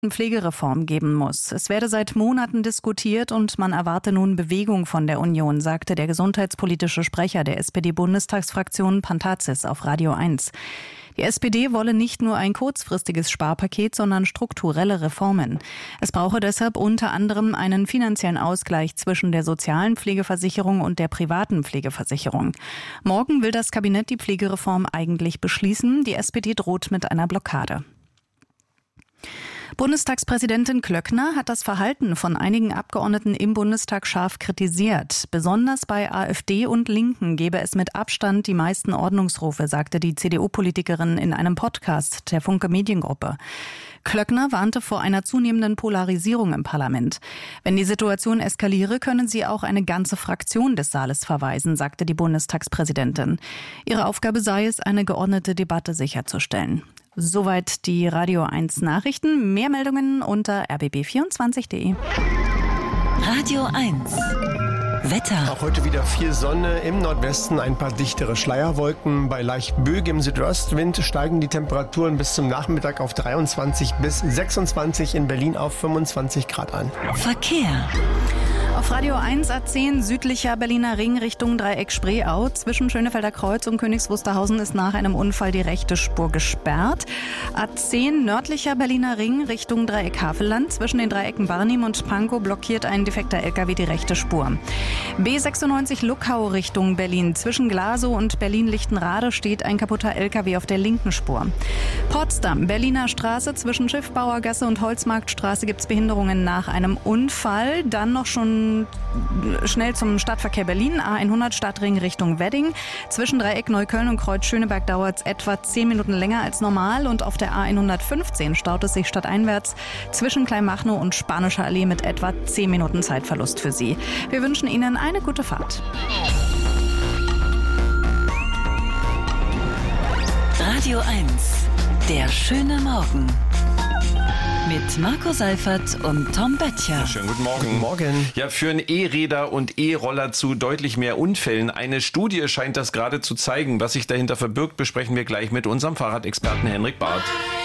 Pflegereform geben muss. Es werde seit Monaten diskutiert und man erwarte nun Bewegung von der Union, sagte der gesundheitspolitische Sprecher der SPD-Bundestagsfraktion Pantazis auf Radio 1. Die SPD wolle nicht nur ein kurzfristiges Sparpaket, sondern strukturelle Reformen. Es brauche deshalb unter anderem einen finanziellen Ausgleich zwischen der sozialen Pflegeversicherung und der privaten Pflegeversicherung. Morgen will das Kabinett die Pflegereform eigentlich beschließen. Die SPD droht mit einer Blockade. Bundestagspräsidentin Klöckner hat das Verhalten von einigen Abgeordneten im Bundestag scharf kritisiert. Besonders bei AfD und Linken gebe es mit Abstand die meisten Ordnungsrufe, sagte die CDU-Politikerin in einem Podcast der Funke Mediengruppe. Klöckner warnte vor einer zunehmenden Polarisierung im Parlament. Wenn die Situation eskaliere, können sie auch eine ganze Fraktion des Saales verweisen, sagte die Bundestagspräsidentin. Ihre Aufgabe sei es, eine geordnete Debatte sicherzustellen. Soweit die Radio 1 Nachrichten. Mehr Meldungen unter rbb24.de. Radio 1 Wetter. Auch heute wieder viel Sonne, im Nordwesten ein paar dichtere Schleierwolken. Bei leicht böigem Südostwind steigen die Temperaturen bis zum Nachmittag auf 23 bis 26, in Berlin auf 25 Grad an. Verkehr. Auf Radio 1 A10 südlicher Berliner Ring Richtung Dreieck Spreeau. Zwischen Schönefelder Kreuz und Königs Wusterhausen ist nach einem Unfall die rechte Spur gesperrt. A10 nördlicher Berliner Ring Richtung Dreieck Havelland. Zwischen den Dreiecken Barnim und Pankow blockiert ein defekter LKW die rechte Spur. B96 Luckau Richtung Berlin. Zwischen Glasow und Berlin-Lichtenrade steht ein kaputter LKW auf der linken Spur. Potsdam, Berliner Straße. Zwischen Schiffbauergasse und Holzmarktstraße gibt es Behinderungen nach einem Unfall. Dann noch schon schnell zum Stadtverkehr Berlin, A100 Stadtring Richtung Wedding. Zwischen Dreieck Neukölln und Kreuz Schöneberg dauert es etwa 10 Minuten länger als normal und auf der A115 staut es sich stadteinwärts zwischen Kleinmachnow und Spanischer Allee mit etwa 10 Minuten Zeitverlust für Sie. Wir wünschen Ihnen eine gute Fahrt. Radio 1, der schöne Morgen. Mit Marco Seifert und Tom Böttcher. Schönen guten Morgen. Guten Morgen. Ja, führen E-Räder und E-Roller zu deutlich mehr Unfällen. Eine Studie scheint das gerade zu zeigen. Was sich dahinter verbirgt, besprechen wir gleich mit unserem Fahrradexperten Henrik Barth.